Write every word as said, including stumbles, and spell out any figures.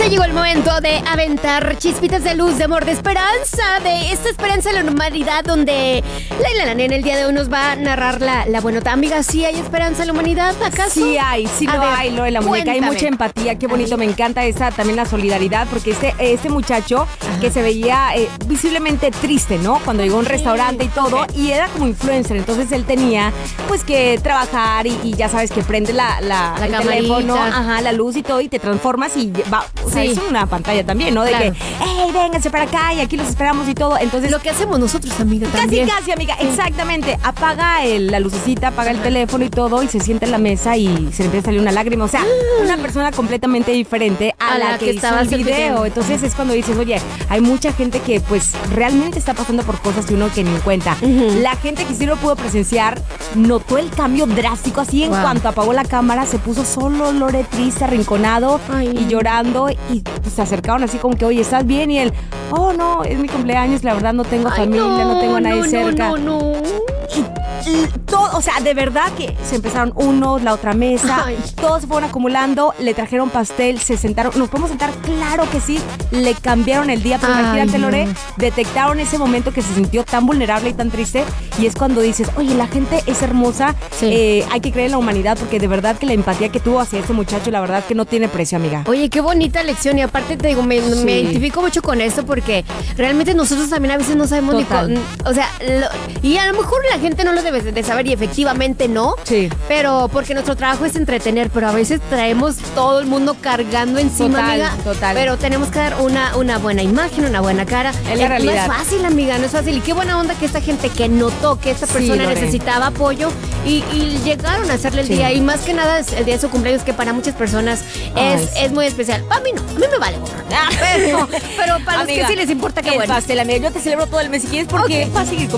llegó el momento de aventar chispitas de luz, de amor, de esperanza, de esta esperanza en la humanidad, donde Laila la Nena el día de hoy nos va a narrar la, la buenota. Amiga, ¿sí hay esperanza en la humanidad, acaso? Sí hay, sí A lo ver, hay, lo de la muñeca. cuéntame. Hay mucha empatía, qué bonito, Ay. me encanta esa también la solidaridad, porque este, este muchacho Ajá. que se veía eh, visiblemente triste, ¿no? Cuando llegó a un Ok, restaurante y todo, ok. y era como influencer, entonces él tenía pues que trabajar y, y ya sabes que prende la, la, La el camarita. teléfono, ajá, la luz y todo, y te transformas y va, o sea, Sí. es una pantalla también, ¿no? De Claro. que, hey, vénganse para acá y aquí los esperamos y todo, entonces... Lo que hacemos nosotros, amiga, Casi, también. casi, amiga, exactamente. Apaga el- la lucecita, apaga el teléfono y todo, y se sienta en la mesa y se le empieza a salir una lágrima. O sea, una persona completamente diferente a, A la, la que, que hizo estabas el video. viendo. Entonces es cuando dices, oye, hay mucha gente que pues realmente está pasando por cosas que uno que ni en cuenta. Ujú. La gente que sí lo pudo presenciar notó el cambio drástico. Así en Wow. cuanto apagó la cámara, se puso solo, Lore, triste, arrinconado Ay. y llorando. Y pues, se acercaron así como que, oye, ¿estás bien? Y él, oh, no, es mi cumpleaños, la verdad no tengo Ay, familia, no, tengo a nadie no, cerca. No, no, no. Y, y todo, o sea, de verdad que se empezaron unos, la otra mesa, Ay. todos se fueron acumulando, le trajeron pastel, se sentaron, ¿nos podemos sentar? Claro que sí, le cambiaron el día, pero Ay, imagínate, no. Lore, detectaron ese momento que se sintió tan vulnerable y tan triste, y es cuando dices, oye, la gente es hermosa, Sí. eh, hay que creer en la humanidad, porque de verdad que la empatía que tuvo hacia este muchacho, la verdad que no tiene precio, amiga. Oye, qué bonita lección. Y aparte te digo, me, Sí. me identifico mucho con esto porque realmente nosotros también a veces no sabemos Total. ni con, o sea, lo- y a lo mejor la gente no lo debe de saber y efectivamente no. Sí. Pero porque nuestro trabajo es entretener, pero a veces traemos todo el mundo cargando encima, Total, amiga. total. Pero tenemos que dar una, una buena imagen, una buena cara. Es la Eh, realidad. No es fácil, amiga, no es fácil. Y qué buena onda que esta gente que notó que esta Sí, persona Lore. necesitaba apoyo y, y llegaron a hacerle el Sí. día. Y más que nada es el día de su cumpleaños, que para muchas personas Ay, es, sí. es muy especial. A mí no, a mí me vale gorro. Pero, pero para los Amiga, que sí les importa, qué el bueno. pastel, amiga, yo te celebro todo el mes si quieres porque Ok. va a seguir comiendo.